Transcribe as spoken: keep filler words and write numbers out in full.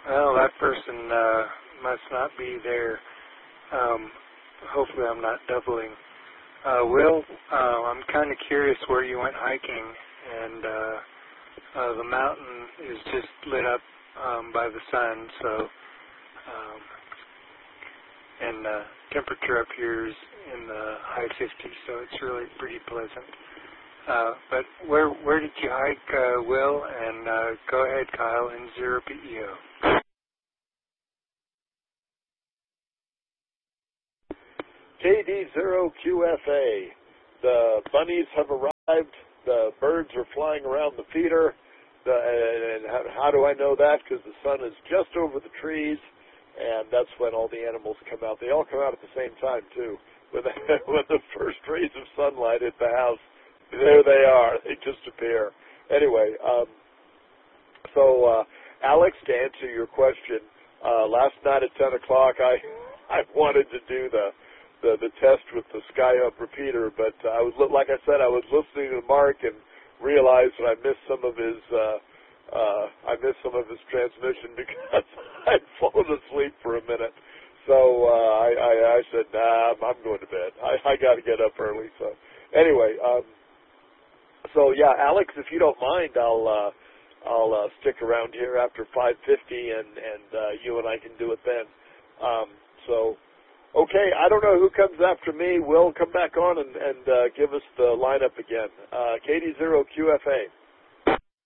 Well, that person uh, must not be there. Um, hopefully I'm not doubling. Uh, Will, uh, I'm kind of curious where you went hiking, and uh, uh, the mountain is just lit up um, by the sun, so um, and uh, temperature up here is in the high fifties, so it's really pretty pleasant. Uh, but where where did you hike, uh, Will? And uh, go ahead, Kyle, in zero P E O. K D zero Q F A. The bunnies have arrived. The birds are flying around the feeder. The, and how, how do I know that? Because the sun is just over the trees, and that's when all the animals come out. They all come out at the same time, too. When the, when the first rays of sunlight hit the house, there they are. They just appear. Anyway, um, so, uh, Alex, to answer your question, uh, last night at ten o'clock, I I wanted to do the the, the test with the Skyhub repeater, but uh, I was, like I said, I was listening to Mark and realized that I missed some of his uh, uh, I missed some of his transmission because I'd fallen asleep for a minute. So uh, I, I, I said, nah, I'm going to bed. I, I got to get up early. So anyway, um, so yeah, Alex, if you don't mind, I'll uh, I'll uh, stick around here after five fifty, and and uh, you and I can do it then. Um, so. Okay, I don't know who comes after me. We'll come back on and, and uh, give us the lineup again. Uh, K D zero Q F A.